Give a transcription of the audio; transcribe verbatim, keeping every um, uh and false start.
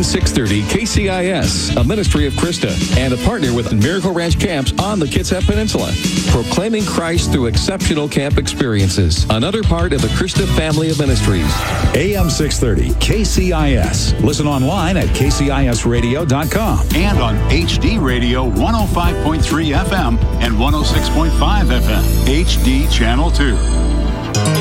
six thirty K C I S, a ministry of Krista, and a partner with Miracle Ranch Camps on the Kitsap Peninsula. Proclaiming Christ through exceptional camp experiences. Another part of the Krista family of ministries. A M six thirty K C I S. Listen online at k c i s radio dot com. And on H D Radio one oh five point three F M and one oh six point five F M. H D Channel two.